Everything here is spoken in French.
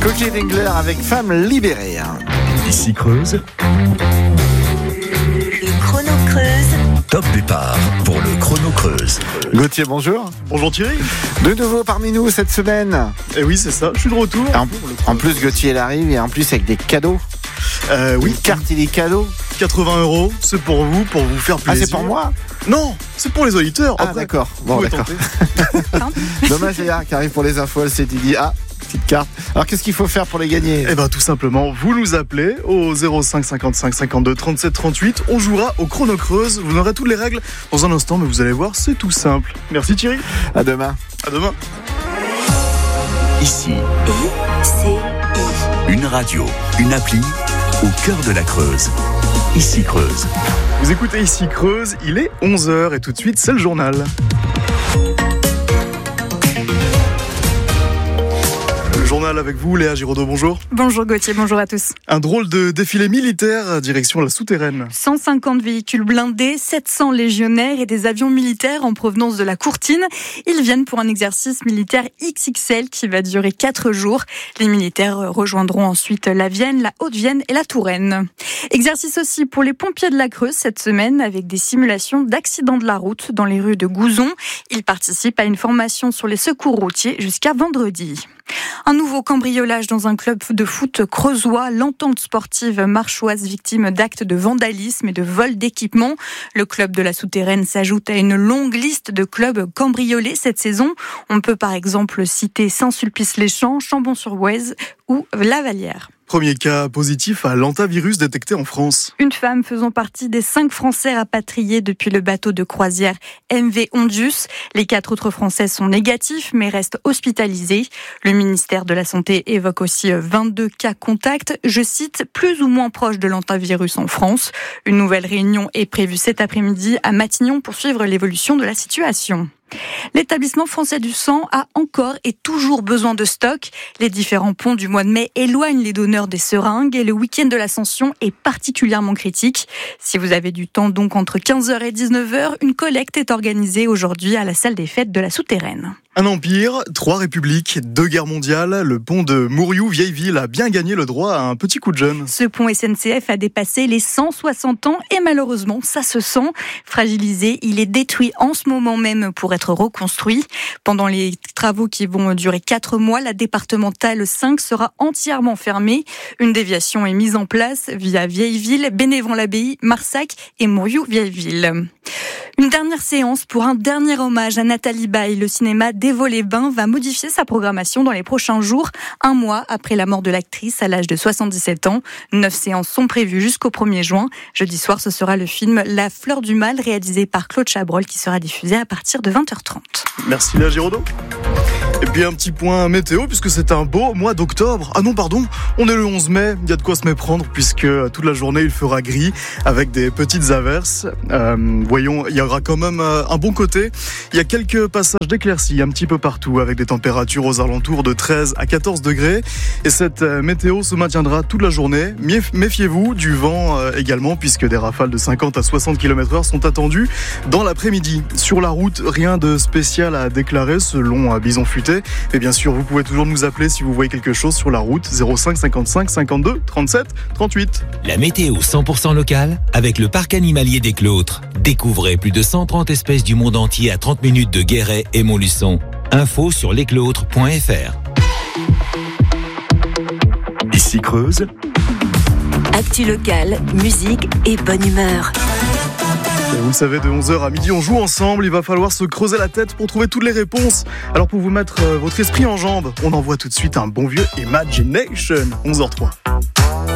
Cookie Dingler avec Femme libérée. Ici Creuse. Le chrono Creuse. Top départ pour le chrono Creuse. Gauthier, bonjour. Bonjour Thierry. De nouveau parmi nous cette semaine. Eh oui, c'est ça, je suis de retour. En plus, Gauthier, il arrive et en plus avec des cadeaux. Oui, Une carte et des cadeaux. 80€, c'est pour vous faire plaisir. Ah, c'est pour moi? Non, c'est pour les auditeurs. Ah, Après, d'accord. Bon, vous d'accord. tentez. Dommage, Léa, qui arrive pour les infos. Elle s'est dit, petite carte. Alors, qu'est-ce qu'il faut faire pour les gagner? Eh ben, tout simplement, vous nous appelez au 05 55 52 37 38. On jouera au chrono Creuse. Vous aurez toutes les règles dans un instant, mais vous allez voir, c'est tout simple. Merci Thierry. À demain. À demain. Ici, ICI. une radio, une appli au cœur de la Creuse. Ici Creuse. Vous écoutez Ici Creuse, il est 11h et tout de suite, c'est le journal. Journal avec vous, Léa Giraudot, bonjour. Bonjour Gauthier, bonjour à tous. Un drôle de défilé militaire direction la souterraine. 150 véhicules blindés, 700 légionnaires et des avions militaires en provenance de la Courtine. Ils viennent pour un exercice militaire XXL qui va durer 4 jours. Les militaires rejoindront ensuite la Vienne, la Haute-Vienne et la Touraine. Exercice aussi pour les pompiers de la Creuse cette semaine avec des simulations d'accidents de la route dans les rues de Gouzon. Ils participent à une formation sur les secours routiers jusqu'à vendredi. Un nouveau cambriolage dans un club de foot creusois. L'entente sportive marchoise victime d'actes de vandalisme et de vol d'équipement. Le club de la Souterraine s'ajoute à une longue liste de clubs cambriolés cette saison. On peut par exemple citer Saint-Sulpice-les-Champs, Chambon-sur-Oise ou La Vallière. Premier cas positif à l'hantavirus détecté en France. Une femme faisant partie des 5 Français rapatriés depuis le bateau de croisière MV Ondius. Les 4 autres Français sont négatifs mais restent hospitalisés. Le ministère de la Santé évoque aussi 22 cas contacts, je cite, plus ou moins proches de l'hantavirus en France. Une nouvelle réunion est prévue cet après-midi à Matignon pour suivre l'évolution de la situation. L'établissement français du sang a encore et toujours besoin de stock. Les différents ponts du mois de mai éloignent les donneurs des seringues et le week-end de l'Ascension est particulièrement critique. Si vous avez du temps donc entre 15h et 19h, une collecte est organisée aujourd'hui à la salle des fêtes de la Souterraine. Un empire, 3 républiques, 2 guerres mondiales, le pont de Mourioux, vieille ville, a bien gagné le droit à un petit coup de jeune. Ce pont SNCF a dépassé les 160 ans et malheureusement, ça se sent. Fragilisé, il est détruit en ce moment même pour être reconstruit. Pendant les travaux qui vont durer 4 mois, la départementale 5 sera entièrement fermée. Une déviation est mise en place via Vieilleville, Bénévent-l'Abbaye, Marsac et Mourioux-Vieilleville. Une dernière séance pour un dernier hommage à Nathalie Baye. Le cinéma Dévaux-les-Bains va modifier sa programmation dans les prochains jours, 1 mois après la mort de l'actrice à l'âge de 77 ans. 9 séances sont prévues jusqu'au 1er juin. Jeudi soir, ce sera le film La Fleur du Mal, réalisé par Claude Chabrol, qui sera diffusé à partir de 20h30. Merci Léa Giraudot. Et puis un petit point météo, puisque c'est un beau mois d'octobre. Ah non, pardon, on est le 11 mai, il y a de quoi se méprendre, puisque toute la journée il fera gris, avec des petites averses. Voyons, il y aura quand même un bon côté. Il y a quelques passages d'éclaircies un petit peu partout, avec des températures aux alentours de 13 à 14 degrés. Et cette météo se maintiendra toute la journée. Méfiez-vous du vent également, puisque des rafales de 50 à 60 km/h sont attendues dans l'après-midi. Sur la route, rien de spécial à déclarer selon Bison Futé. Et bien sûr, vous pouvez toujours nous appeler si vous voyez quelque chose sur la route. 05 55 52 37 38. La météo 100% locale avec le parc animalier des Clôtres. Découvrez plus de 130 espèces du monde entier à 30 minutes de Guéret et Montluçon. Info sur lesclôtres.fr. Ici Creuse. Actu locale, musique et bonne humeur. Vous le savez, de 11h à midi, on joue ensemble. Il va falloir se creuser la tête pour trouver toutes les réponses. Alors pour vous mettre votre esprit en jambes, on envoie tout de suite un bon vieux Imagination. 11h03.